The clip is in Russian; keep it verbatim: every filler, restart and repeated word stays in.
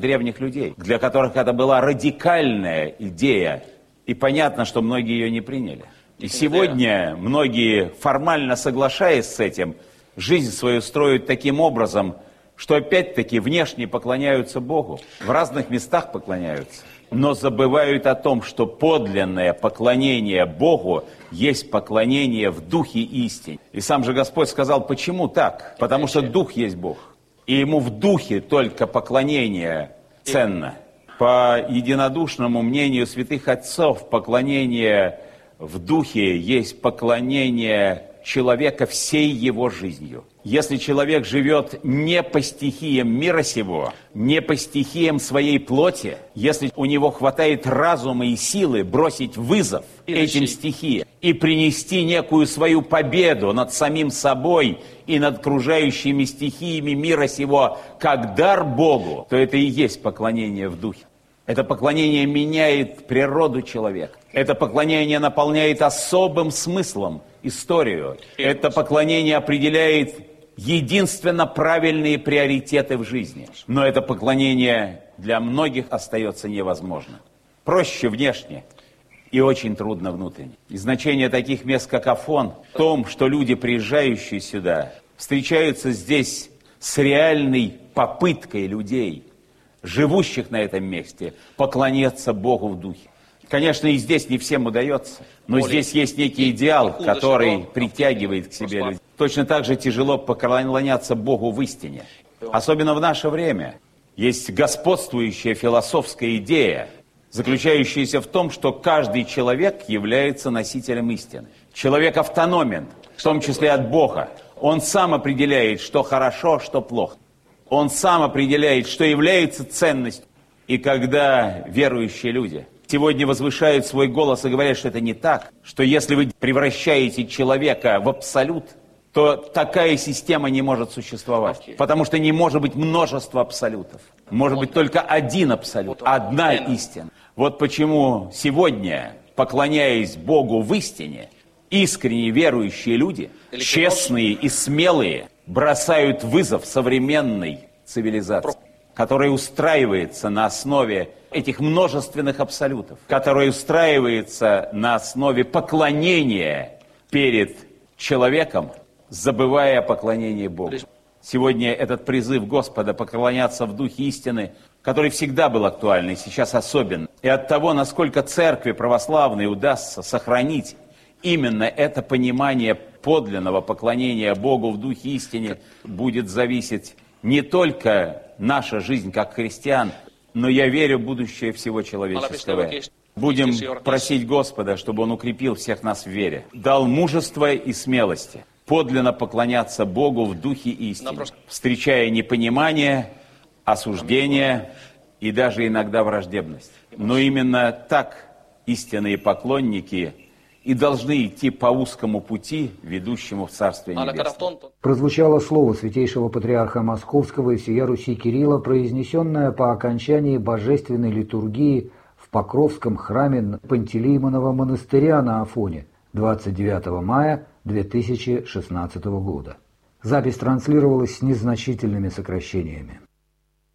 древних людей, для которых это была радикальная идея, и понятно, что многие ее не приняли. И сегодня многие, формально соглашаясь с этим, жизнь свою строят таким образом, что опять-таки внешне поклоняются Богу, в разных местах поклоняются, но забывают о том, что подлинное поклонение Богу есть поклонение в духе истине. И сам же Господь сказал, почему так? Потому что дух есть Бог, и ему в духе только поклонение ценно. По единодушному мнению святых отцов, поклонение в духе есть поклонение человека всей его жизнью. Если человек живет не по стихиям мира сего, не по стихиям своей плоти, если у него хватает разума и силы бросить вызов этим стихиям и принести некую свою победу над самим собой и над окружающими стихиями мира сего как дар Богу, то это и есть поклонение в духе. Это поклонение меняет природу человека. Это поклонение наполняет особым смыслом историю. Это поклонение определяет единственно правильные приоритеты в жизни. Но это поклонение для многих остается невозможно. Проще внешне и очень трудно внутренне. И значение таких мест, как Афон, в том, что люди, приезжающие сюда, встречаются здесь с реальной попыткой людей, живущих на этом месте, поклоняться Богу в духе. Конечно, и здесь не всем удается, но здесь есть некий идеал, который притягивает к себе людей. Точно так же тяжело поклоняться Богу в истине. Особенно в наше время есть господствующая философская идея, заключающаяся в том, что каждый человек является носителем истины. Человек автономен, в том числе от Бога. Он сам определяет, что хорошо, что плохо. Он сам определяет, что является ценностью. И когда верующие люди сегодня возвышают свой голос и говорят, что это не так, что если вы превращаете человека в абсолют, то такая система не может существовать. Потому что не может быть множества абсолютов. Может быть только один абсолют, одна истина. Вот почему сегодня, поклоняясь Богу в истине, искренне верующие люди, честные и смелые, бросают вызов современной цивилизации, которая устраивается на основе этих множественных абсолютов, которая устраивается на основе поклонения перед человеком, забывая о поклонении Богу. Сегодня этот призыв Господа поклоняться в духе истины, который всегда был актуальный, сейчас особенно. И от того, насколько церкви православной удастся сохранить именно это понимание подлинного поклонения Богу в духе истине, будет зависеть не только наша жизнь как христиан, но я верю в будущее всего человеческого. Будем просить Господа, чтобы Он укрепил всех нас в вере, дал мужество и смелости подлинно поклоняться Богу в духе истины, встречая непонимание, осуждение и даже иногда враждебность. Но именно так истинные поклонники и должны идти по узкому пути, ведущему в Царствие Небесное. Прозвучало слово святейшего патриарха Московского и всея Руси Кирилла, произнесенное по окончании божественной литургии в Покровском храме Пантелеймонова монастыря на Афоне двадцать девятого мая две тысячи шестнадцатого года. Запись транслировалась с незначительными сокращениями.